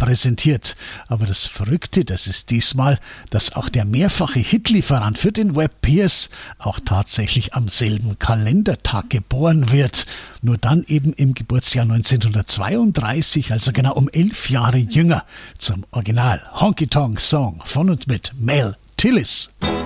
präsentiert. Aber das Verrückte, das ist diesmal, dass auch der mehrfache Hitlieferant für den Webb Pierce auch tatsächlich am selben Kalendertag geboren wird. Nur dann eben im Geburtsjahr 1932, also genau um 11 Jahre jünger, zum Original Honky Tonk Song von und mit Mel Tillis.